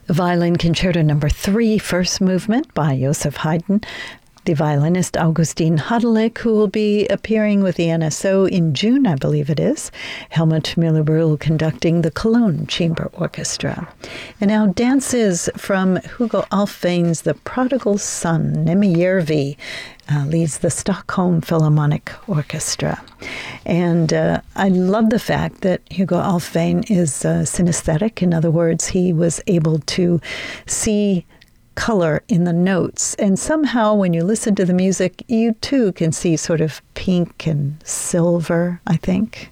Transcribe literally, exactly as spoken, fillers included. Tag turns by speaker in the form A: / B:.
A: Violin Concerto Number Three, First Movement by Joseph Haydn. The violinist Augustin Hadelich, who will be appearing with the N S O in June, I believe it is. Helmut Müller-Brühl conducting the Cologne Chamber Orchestra. And now dances from Hugo Alfvén's The Prodigal Son. Nemi Järvi uh, leads the Stockholm Philharmonic Orchestra. And uh, I love the fact that Hugo Alfvén is uh, synesthetic. In other words, he was able to see color in the notes. And somehow when you listen to the music, you too can see sort of pink and silver, I think.